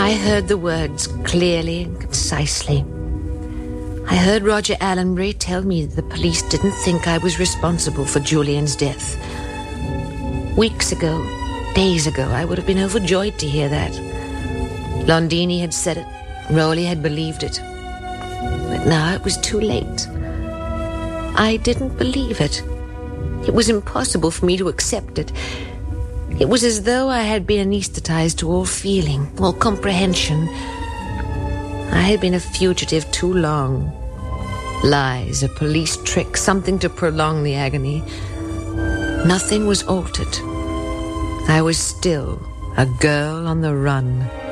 I heard the words clearly and concisely. I heard Roger Allenbury tell me the police didn't think I was responsible for Julian's death. Weeks ago, days ago, I would have been overjoyed to hear that. Londini had said it. Rowley had believed it. But now it was too late. I didn't believe it. It was impossible for me to accept it. It was as though I had been anesthetized to all feeling, all comprehension. I had been a fugitive too long. Lies, a police trick, something to prolong the agony. Nothing was altered. I was still a girl on the run.